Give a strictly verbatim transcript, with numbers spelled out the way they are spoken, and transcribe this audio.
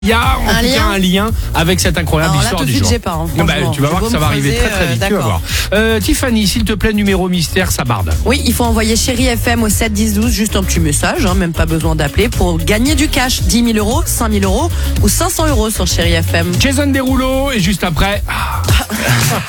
Il y a en Un tout lien cas un lien avec cette incroyable Alors là, histoire tout de du suite, jour. j'ai pas, hein, Ah bah, franchement. tu vas voir Faut que ça me va arriver creuser, très très euh, vite, tu vas d'accord. voir. Euh, Tiffany, s'il te plaît, numéro mystère, ça barde. Oui, il faut envoyer Chéri F M au sept dix douze, juste un petit message, hein, même pas besoin d'appeler, pour gagner du cash, dix mille euros, cinq mille euros ou cinq cents euros sur Chéri F M. Jason Derulo et juste après... Ah.